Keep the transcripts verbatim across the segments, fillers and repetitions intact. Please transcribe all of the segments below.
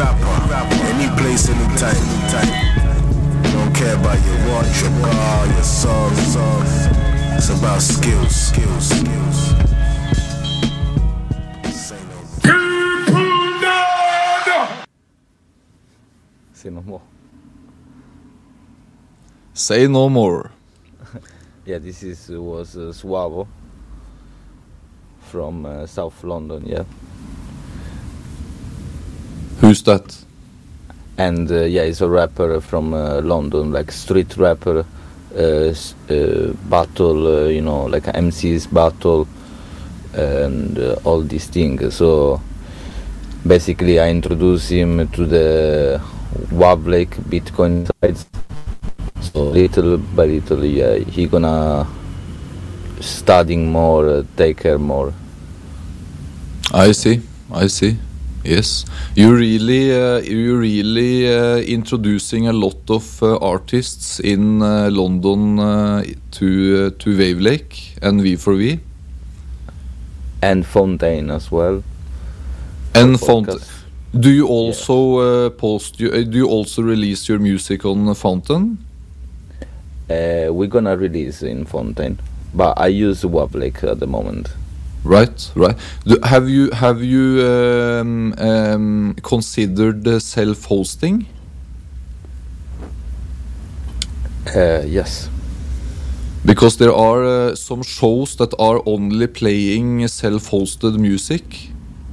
rapper, any place, anytime. Don't care about your watch, your car, your song, song. It's about skills, skills, skills. Say no Say no more. Say no more. Yeah, this is uh, was uh, Suavo from uh, South London, yeah. Who's that? And uh, yeah, he's a rapper from uh, London, like street rapper, uh, s- uh, battle, uh, you know, like M Cs battle, and uh, all these things. So basically, I introduced him to the Wavlake Bitcoin sites. So little by little, yeah, he gonna studying more, uh, take care more. I see, I see. Yes, you really, uh, you really uh, introducing a lot of uh, artists in uh, London uh, to uh, to Wavelake and V four V And Fontaine as well. and For Font. podcast. Do you also uh, post? You, uh, do you also release your music on Fountain? Uh, we're gonna release in Fontaine, but I use Wavlake at the moment. Right, right. Do, have you have you um, um, considered uh, self-hosting? Uh, yes. Because there are uh, some shows that are only playing self-hosted music.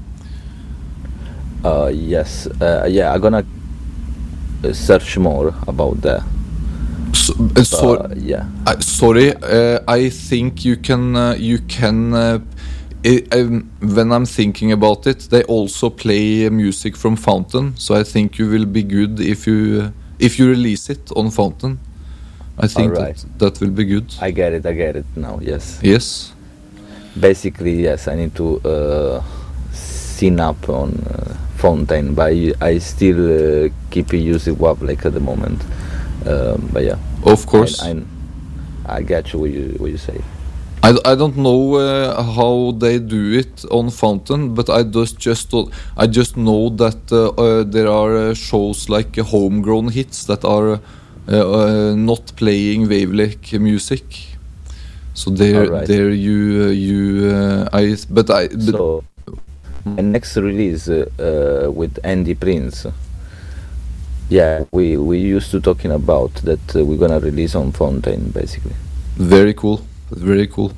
Uh, yes. Uh, yeah, I'm gonna uh, search more about that. So, uh, so, Uh, yeah. I sorry, uh, I think you can uh, you can. Uh, I, um, when I'm thinking about it, they also play music from Fountain, so I think you will be good if you uh, if you release it on Fountain. I think Alright. that that will be good. I get it. I get it now. Yes. Yes. Basically, yes. I need to uh, sign up on uh, Fontaine, but I, I still uh, keep using Wavlake at the moment. Um, but yeah. Of course. I, I, I get you what you what you say. I, I don't know uh, how they do it on Fountain, but I just just I just know that uh, uh, there are uh, shows like uh, homegrown hits that are uh, uh, not playing Wavelake music. So there, Alright. there you uh, you uh, I but I but So my next release uh, uh, with Andy Prince. Yeah, we we used to talking about that uh, we're gonna release on Fontaine basically. very cool, very cool.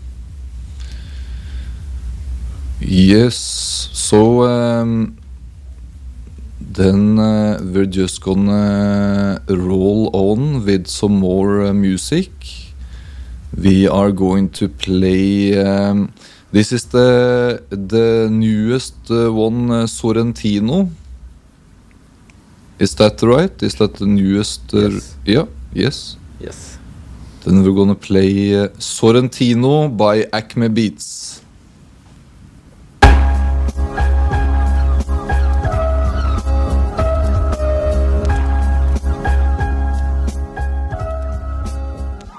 Yes, so um, then uh, we're just gonna roll on with some more uh, music. We are going to play. Um, this is the the newest uh, one, uh, Sorrentino. Is that right? Is that the newest? Uh, Yes. Yeah. Yes. Yes. Then we're gonna play uh, Sorrentino by Acme Beats.